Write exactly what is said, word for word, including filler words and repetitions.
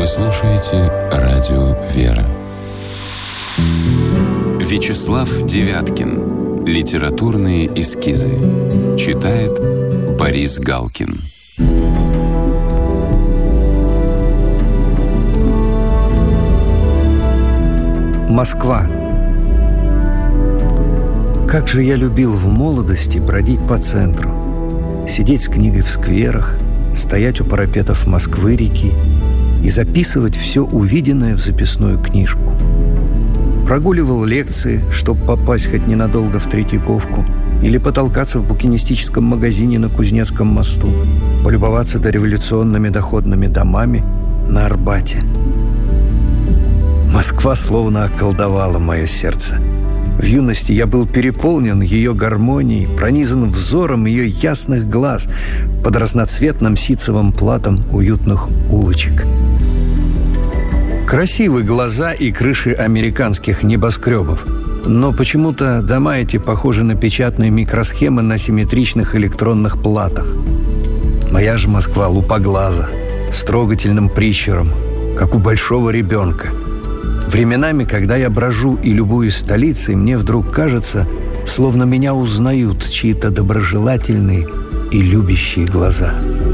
слушаете радио «Вера». Вячеслав Девяткин. Литературные эскизы. Читает Борис Галкин. Москва. Как же я любил в молодости бродить по центру, сидеть с книгой в скверах, стоять у парапетов Москвы-реки и записывать все увиденное в записную книжку. Прогуливал лекции, чтобы попасть хоть ненадолго в Третьяковку, или потолкаться в букинистическом магазине на Кузнецком мосту, полюбоваться дореволюционными доходными домами на Арбате. Москва словно околдовала мое сердце. В юности я был переполнен ее гармонией, пронизан взором ее ясных глаз под разноцветным ситцевым платом уютных улочек. Красивы глаза и крыши американских небоскребов, но почему-то дома эти похожи на печатные микросхемы на симметричных электронных платах. Моя же Москва лупоглаза, с трогательным прищуром, как у большого ребенка. Временами, когда я брожу и любуюсь столицей, мне вдруг кажется, словно меня узнают чьи-то доброжелательные и любящие глаза.